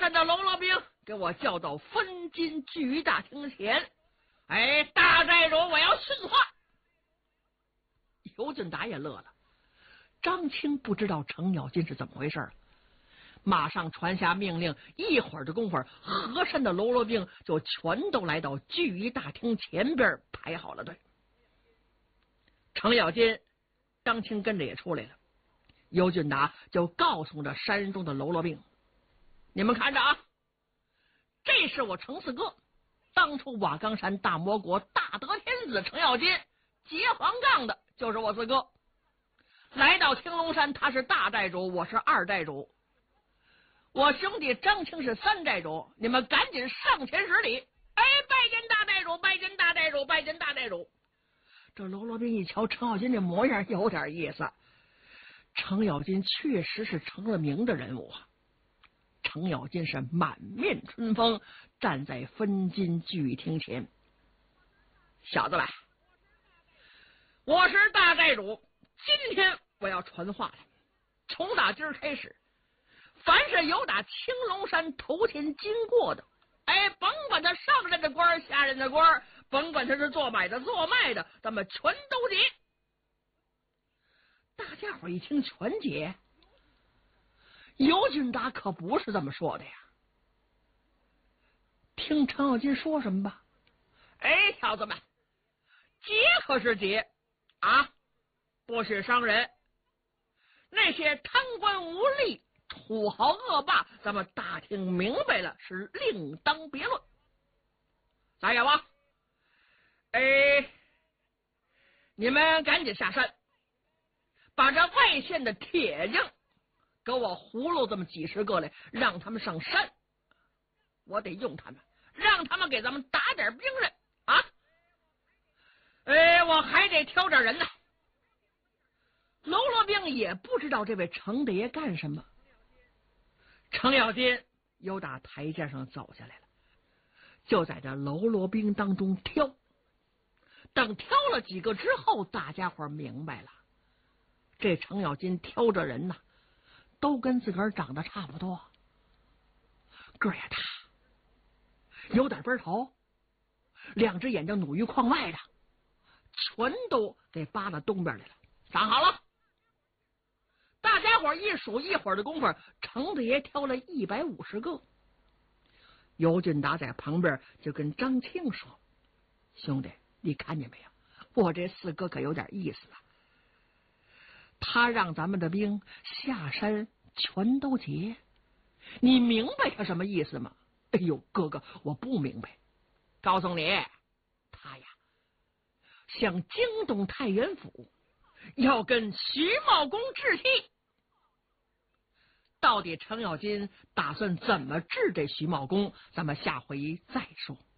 山的喽啰兵给我叫到分金聚义大厅前。哎，大寨主，我要训话。尤俊达也乐了。张青不知道程咬金是怎么回事，马上传下命令，一会儿的功夫，河山的喽啰兵就全都来到聚义大厅前边排好了队。程咬金、张青跟着也出来了。尤俊达就告诉着山中的喽啰兵：“你们看着啊，这是我程四哥，当初瓦岗山大魔国大德天子程咬金结黄杠的，就是我四哥。来到青龙山，他是大寨主，我是二寨主。我兄弟张青是三寨主，你们赶紧上前施礼。哎，拜见大寨主，拜见大寨主，拜见大寨主。”这喽啰兵一瞧程咬金这模样，有点意思。程咬金确实是成了名的人物啊。程咬金是满面春风，站在分金聚义厅前。小子们，我是大寨主，今天我要传话了。从打今儿开始，凡是有打青龙山头前经过的，哎，甭管他上任的官下任的官，甭管他是做买的做卖的，咱们全都结。大家伙一听全结，尤俊达可不是这么说的呀。听程咬金说什么吧。哎，小子们，结可是结啊，不许伤人。那些贪官污吏、土豪恶霸，咱们大听明白了，是另当别论。咋样吧？哎，你们赶紧下山，把这外县的铁匠给我葫芦这么几十个来，让他们上山，我得用他们，让他们给咱们打点兵刃啊！我还得挑点人呢。喽啰兵也不知道这位程大爷干什么。程咬金又打台阶上走下来了，就在这喽啰兵当中挑。等挑了几个之后，大家伙明白了，这程咬金挑着人呐，都跟自个儿长得差不多，个儿也大，有点背头，两只眼睛努于眶外的，全都给扒到东边来了。站好了，大家伙一数，一会儿的功夫，程大爷挑了150个。尤俊达在旁边就跟张庆说：“兄弟，你看见没有？我这四哥可有点意思了。他让咱们的兵下山全都结，你明白他什么意思吗？”“哎呦，哥哥，我不明白。告诉你，他呀向京东太原府要跟徐茂公置气。到底程咬金打算怎么治这徐茂公，咱们下回再说。”